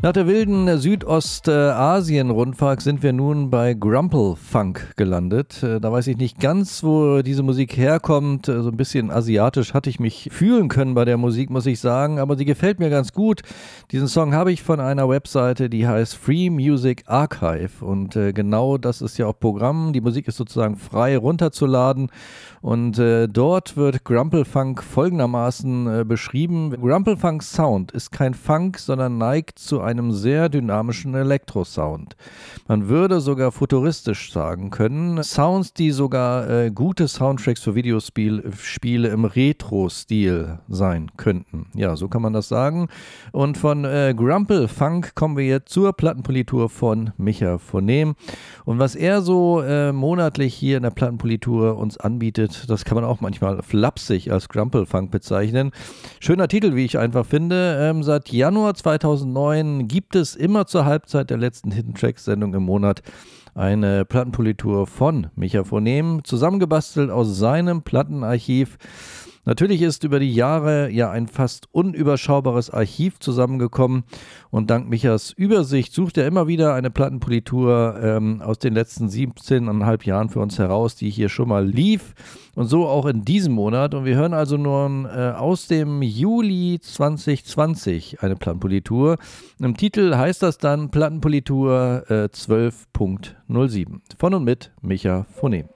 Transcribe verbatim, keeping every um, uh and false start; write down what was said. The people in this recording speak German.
Nach der wilden Südostasien-Rundfahrt sind wir nun bei Grumple Funk gelandet. Da weiß ich nicht ganz, wo diese Musik herkommt. So ein bisschen asiatisch hatte ich mich fühlen können bei der Musik, muss ich sagen. Aber sie gefällt mir ganz gut. Diesen Song habe ich von einer Webseite, die heißt Free Music Archive. Und äh, genau das ist ja auch Programm. Die Musik ist sozusagen frei runterzuladen. Und äh, dort wird Grumple Funk folgendermaßen äh, beschrieben. Grumple Funk Sound ist kein Funk, sondern neigt zu einem einem sehr dynamischen Elektrosound. Man würde sogar futuristisch sagen können. Sounds, die sogar äh, gute Soundtracks für Videospiele im Retro-Stil sein könnten. Ja, so kann man das sagen. Und von äh, Grumple Funk kommen wir jetzt zur Plattenpolitur von Micha Phonem. Und was er so äh, monatlich hier in der Plattenpolitur uns anbietet, das kann man auch manchmal flapsig als Grumple Funk bezeichnen. Schöner Titel, wie ich einfach finde. Ähm, seit Januar zweitausendneun gibt es immer zur Halbzeit der letzten Hidden Tracks-Sendung im Monat eine Plattenpolitur von Micha Phonem, zusammengebastelt aus seinem Plattenarchiv. Natürlich ist über die Jahre ja ein fast unüberschaubares Archiv zusammengekommen und dank Michas Übersicht sucht er immer wieder eine Plattenpolitur ähm, aus den letzten siebzehn Komma fünf Jahren für uns heraus, die hier schon mal lief und so auch in diesem Monat. Und wir hören also nun äh, aus dem Juli zwanzig zwanzig eine Plattenpolitur. Im Titel heißt das dann Plattenpolitur äh, zwölf Punkt null sieben. Von und mit Micha Phonem.